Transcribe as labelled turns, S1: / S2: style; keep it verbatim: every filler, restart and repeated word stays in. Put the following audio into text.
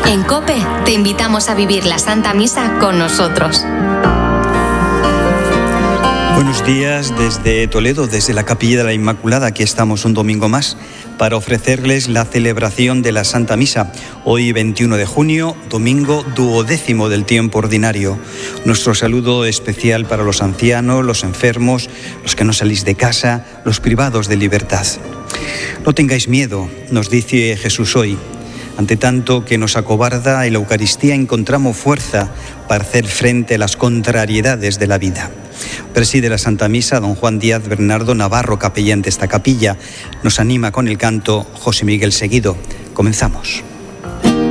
S1: En COPE te invitamos a vivir la Santa Misa con nosotros.
S2: Buenos días desde Toledo, desde la Capilla de la Inmaculada. Aquí estamos un domingo más para ofrecerles la celebración de la Santa Misa. Hoy veintiuno de junio, domingo duodécimo del tiempo ordinario. Nuestro saludo especial para los ancianos, los enfermos, los que no salís de casa, los privados de libertad. No tengáis miedo, nos dice Jesús hoy. Ante tanto que nos acobarda, en la Eucaristía encontramos fuerza para hacer frente a las contrariedades de la vida. Preside la Santa Misa don Juan Díaz Bernardo Navarro, capellán de esta capilla. Nos anima con el canto José Miguel Seguido. Comenzamos.